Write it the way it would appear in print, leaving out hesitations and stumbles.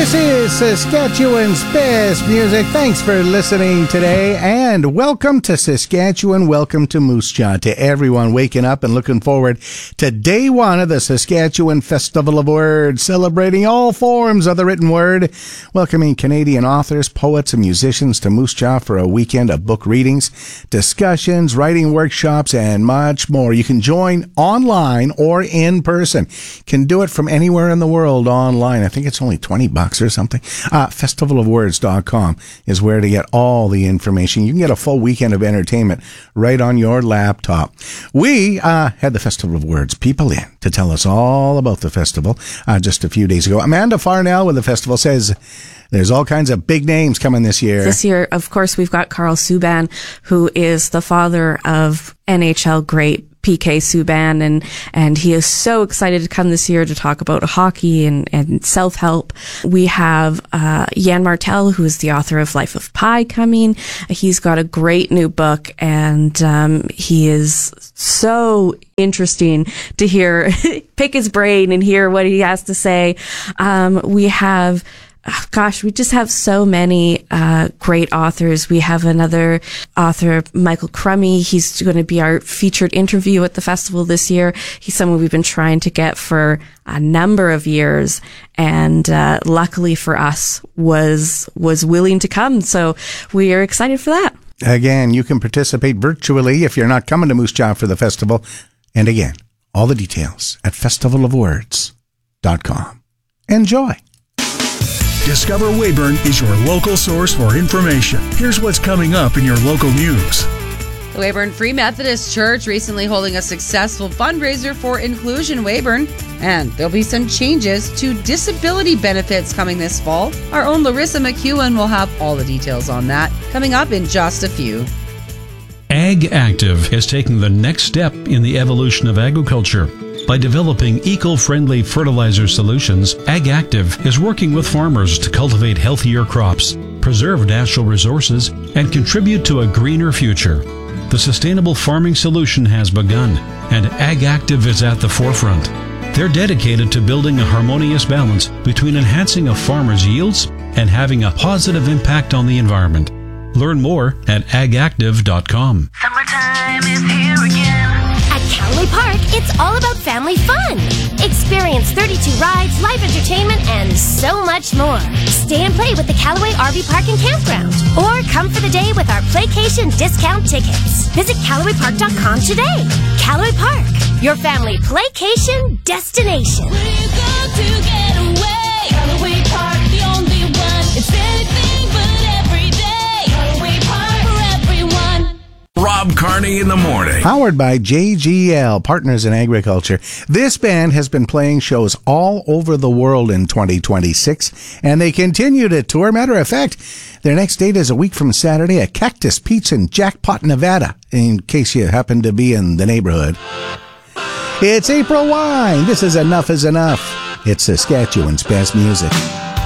This is Saskatchewan's best music. Thanks for listening today, and welcome to Saskatchewan. Welcome to Moose Jaw. To everyone waking up and looking forward to day one of the Saskatchewan Festival of Words, celebrating all forms of the written word, welcoming Canadian authors, poets, and musicians to Moose Jaw for a weekend of book readings, discussions, writing workshops, and much more. You can join online or in person. Can do it from anywhere in the world online. I think it's only $20 or something. Festivalofwords.com is where to get all the information. You can get a full weekend of entertainment right on your laptop. We had the Festival of Words people in to tell us all about the festival just a few days ago. Amanda Farnell with the festival says there's all kinds of big names coming this year. This year, of course, we've got Carl Subban, who is the father of NHL great PK Subban, and he is so excited to come this year to talk about hockey and self-help. We have Jan Martel, who is the author of Life of Pi, coming. He's got a great new book, and he is so interesting to hear, pick his brain and hear what he has to say. We have we just have so many great authors. We have another author, Michael Crummy. He's going to be our featured interview at the festival this year. He's someone we've been trying to get for a number of years, and luckily for us was willing to come. So we are excited for that. Again, you can participate virtually if you're not coming to Moose Jaw for the festival. And again, all the details at festivalofwords.com. Enjoy. Discover Weyburn is your local source for information. Here's what's coming up in your local news. The Weyburn Free Methodist Church recently holding a successful fundraiser for Inclusion Weyburn, and there'll be some changes to disability benefits coming this fall. Our own Larissa McEwen will have all the details on that coming up in just a few. Ag Active is taking the next step in the evolution of agriculture. By developing eco-friendly fertilizer solutions, Ag Active is working with farmers to cultivate healthier crops, preserve natural resources, and contribute to a greener future. The sustainable farming solution has begun, and Ag Active is at the forefront. They're dedicated to building a harmonious balance between enhancing a farmer's yields and having a positive impact on the environment. Learn more at agactive.com. Summertime is here again. At Callaway Park, it's all about family fun. Experience 32 rides, live entertainment, and so much more. Stay and play with the Callaway RV Park and Campground. Or come for the day with our Playcation discount tickets. Visit CallawayPark.com today. Callaway Park, your family playcation destination. We've got to get away. Callaway Park, the only one. It's anything but every day. Callaway Park for everyone. Rob Carney in the morning. Powered by JGL, Partners in Agriculture. This band has been playing shows all over the world in 2026, and they continue to tour. Matter of fact, their next date is a week from Saturday at Cactus Pete's in Jackpot, Nevada, in case you happen to be in the neighborhood. It's April Wine. This is Enough is Enough. It's Saskatchewan's best music.